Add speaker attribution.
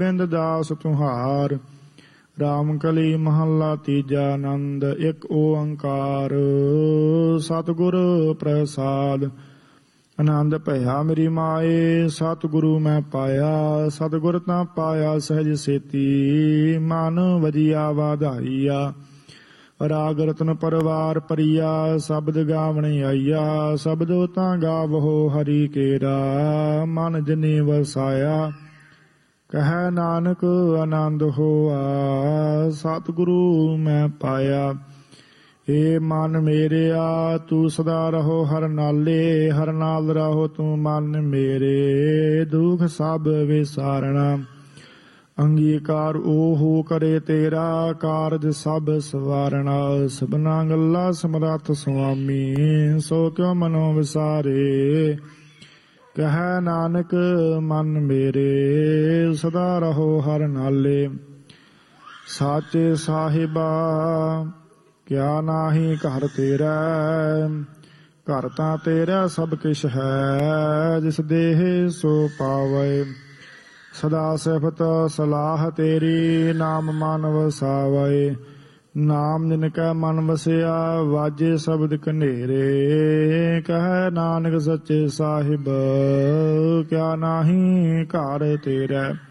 Speaker 1: ਬਿੰਦ ਦਾਸ ਤੁਹਾਰ। ਰਾਮ ਕਲੀ ਮਹੱਲਾ ਤੀਜਾ। ਆਨੰਦ ਇੱਕ ਓੰਕਾਰ ਸਤਿਗੁਰ ਪ੍ਰਸਾਦ। ਆਨੰਦ ਭਇਆ ਮੇਰੀ ਮਾਏ ਸਤਿਗੁਰੂ ਮੈਂ ਪਾਇਆ। ਸਤਿਗੁਰ ਤਾਂ ਪਾਇਆ ਸਹਿਜ ਸੇਤੀ ਮਨ ਵਧੀਆ ਵਾਧਾਈਆ। ਰਾਗ ਰਤਨ ਪਰਵਾਰ ਪਰਿਆ ਸ਼ਬਦ ਗਾਵਣ ਆਈਆ। ਸ਼ਬਦੋ ਤਾਂ ਗਾਵਹੋ ਹਰੀ ਕੇਰਾ ਮਨ ਜਨੀ ਵਸਾਇਆ। ਕਹਿ ਨਾਨਕ ਆਨੰਦ ਹੋਆ ਸਤਿਗੁਰੂ ਮੈਂ ਪਾਇਆ। ਏ ਮਨ ਮੇਰਿਆ ਤੂੰ ਸਦਾ ਰਹੋ ਹਰ ਨਾਲੇ। ਹਰ ਨਾਲ ਰਹੋ ਤੂੰ ਮਨ ਮੇਰੇ ਦੁਖ ਸਭ ਵਿਸਾਰਣਾ। ਅੰਗੀਕਾਰ ਓਹੋ ਕਰੇ ਤੇਰਾ ਕਾਰਜ ਸਭ ਸਵਾਰਣਾ। ਸਭਨਾ ਗੱਲਾਂ ਸਮਰੱਥ ਸੁਆਮੀ ਸੋ ਕਿਉ ਮਨੋ ਵਿਸਾਰੇ। ਕਹਿ ਨਾਨਕ ਮਨ ਮੇਰੇ ਸਦਾ ਰਹੋ ਹਰ ਨਾਲੇ। ਸਾਚੇ ਸਾਹਿਬਾ ਕਿਆ ਨਾਹੀ ਘਰ ਤੇਰਾ। ਘਰ ਤਾਂ ਤੇਰਾ ਸਭ ਕਿਛ ਹੈ ਜਿਸ ਦੇਹ ਸੋ ਪਾਵੈ। ਸਦਾ ਸਿਫਤ ਸਲਾਹ ਤੇਰੀ ਨਾਮ ਮਨ ਵਸਾਵੈ। ਨਾਮ ਜਿਨ ਕੈ ਮਨ ਵਸਿਆ ਵਾਜੇ ਸ਼ਬਦ ਕਨੇਰੇ। ਕਹਿ ਨਾਨਕ ਸੱਚੇ ਸਾਹਿਬ ਕਿਆ ਨਾਹੀ ਘਰ ਤੇਰਾ।